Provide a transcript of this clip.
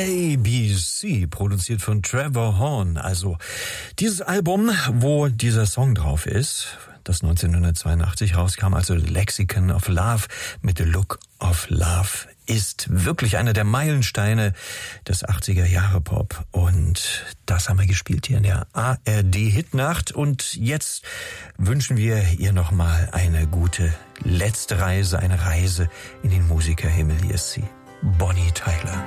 ABC, produziert von Trevor Horn. Also dieses Album, wo dieser Song drauf ist, das 1982 rauskam, also Lexicon of Love mit The Look of Love, ist wirklich einer der Meilensteine des 80er Jahre Pop. Und das haben wir gespielt hier in der ARD Hitnacht. Und jetzt wünschen wir ihr nochmal eine gute letzte Reise, eine Reise in den Musikerhimmel. Hier ist sie, Bonnie Tyler.